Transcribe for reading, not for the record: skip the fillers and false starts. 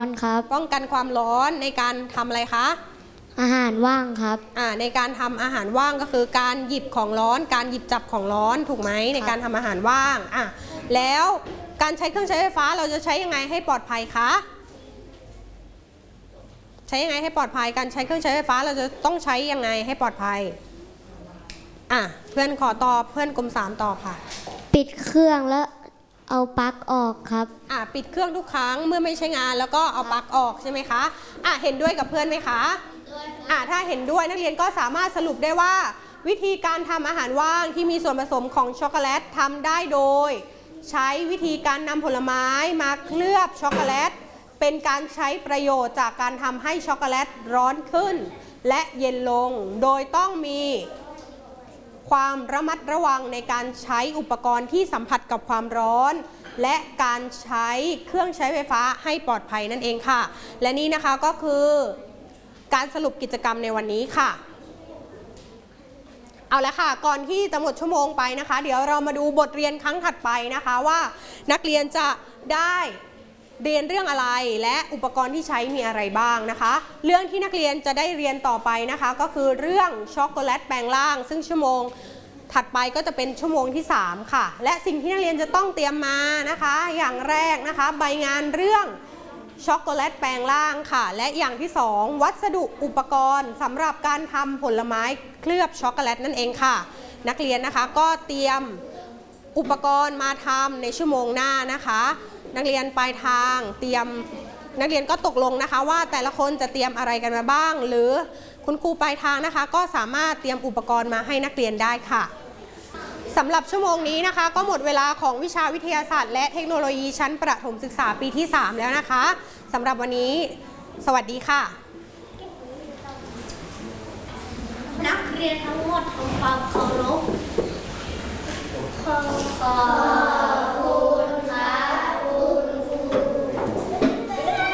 ร้อนครับป้องกันความร้อนในการทำอะไรคะอาหารว่างครับในการทำอาหารว่างก็คือการหยิบของร้อนการหยิบจับของร้อนถูกไหมในการทำอาหารว่างแล้วการใช้เครื่องใช้ไฟฟ้าเราจะใช้ยังไงให้ปลอดภัยคะใช้ยังไงให้ปลอดภัยการใช้เครื่องใช้ไฟฟ้าเราจะต้องใช้ยังไงให้ปลอดภัยเพื่อนขอตอบเพื่อนกลุ่ม3ตอบค่ะปิดเครื่องแล้วเอาปลั๊กออกครับปิดเครื่องทุกครั้งเมื่อไม่ใช้งานแล้วก็เอาปลั๊กออกใช่ไหมคะเห็นด้วยกับเพื่อนไหมคะถ้าเห็นด้วยนักเรียนก็สามารถสรุปได้ว่าวิธีการทำอาหารว่างที่มีส่วนผสมของช็อกโกแลตทำได้โดยใช้วิธีการนำผลไม้มาเคลือบช็อกโกแลตเป็นการใช้ประโยชน์จากการทำให้ช็อกโกแลตร้อนขึ้นและเย็นลงโดยต้องมีความระมัดระวังในการใช้อุปกรณ์ที่สัมผัสกับความร้อนและการใช้เครื่องใช้ไฟฟ้าให้ปลอดภัยนั่นเองค่ะและนี่นะคะก็คือการสรุปกิจกรรมในวันนี้ค่ะเอาละค่ะก่อนที่จะหมดชั่วโมงไปนะคะเดี๋ยวเรามาดูบทเรียนครั้งถัดไปนะคะว่านักเรียนจะได้เรียนเรื่องอะไรและอุปกรณ์ที่ใช้มีอะไรบ้างนะคะเรื่องที่นักเรียนจะได้เรียนต่อไปนะคะก็คือเรื่องช็อกโกแลตแปลงร่างซึ่งชั่วโมงถัดไปก็จะเป็นชั่วโมงที่3ค่ะและสิ่งที่นักเรียนจะต้องเตรียมมานะคะอย่างแรกนะคะใบงานเรื่องช็อกโกแลตแปลงร่างค่ะและอย่างที่2วัสดุอุปกรณ์สำหรับการทำผลไม้เคลือบช็อกโกแลตนั่นเองค่ะนักเรียนนะคะก็เตรียมอุปกรณ์มาทำในชั่วโมงหน้านะคะนักเรียนปลายทางเตรียมนักเรียนก็ตกลงนะคะว่าแต่ละคนจะเตรียมอะไรกันมาบ้างหรือคุณครูปลายทางนะคะก็สามารถเตรียมอุปกรณ์มาให้นักเรียนได้ค่ะสำหรับชั่วโมงนี้นะคะก็หมดเวลาของวิชาวิทยาศาสตร์และเทคโนโลยีชั้นประถมศึกษาปีที่3แล้วนะคะสำหรับวันนี้สวัสดีค่ะนักเรียนทั้งหมดทำความเคารพขอบ